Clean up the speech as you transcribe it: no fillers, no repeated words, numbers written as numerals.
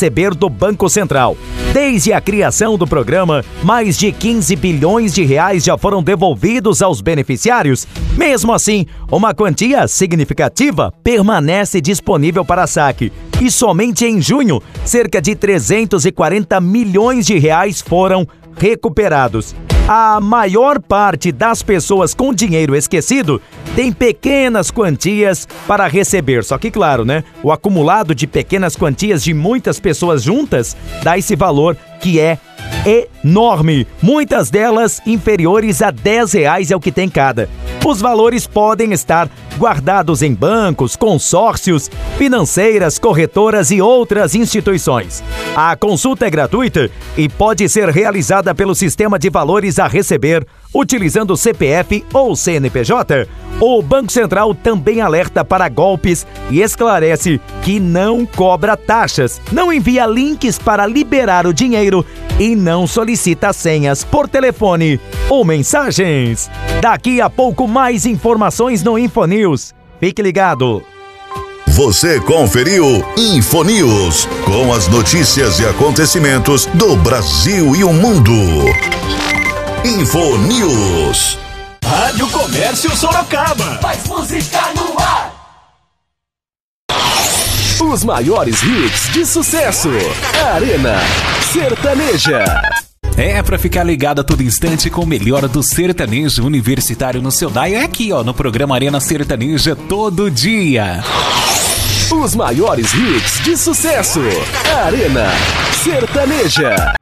Receber do Banco Central. Desde a criação do programa, mais de 15 bilhões de reais já foram devolvidos aos beneficiários. Mesmo assim, uma quantia significativa permanece disponível para saque. E somente em junho, cerca de 340 milhões de reais foram recuperados. A maior parte das pessoas com dinheiro esquecido tem pequenas quantias para receber. Só que, claro, né? O acumulado de pequenas quantias de muitas pessoas juntas dá esse valor que é enorme. Muitas delas inferiores a R$10 é o que tem cada. Os valores podem estar guardados em bancos, consórcios, financeiras, corretoras e outras instituições. A consulta é gratuita e pode ser realizada pelo Sistema de Valores a Receber, utilizando CPF ou CNPJ. O Banco Central também alerta para golpes e esclarece que não cobra taxas, não envia links para liberar o dinheiro e não solicita senhas por telefone ou mensagens. Daqui a pouco mais informações no Infonews. Fique ligado. Você conferiu Infonews, com as notícias e acontecimentos do Brasil e o mundo. Infonews. Rádio Comércio Sorocaba. Mais música no ar. Os maiores hits de sucesso. Arena Sertaneja. É pra ficar ligado a todo instante com o melhor do sertanejo universitário no seu dial. É aqui, ó, no programa Arena Sertaneja todo dia. Os maiores hits de sucesso. Arena Sertaneja.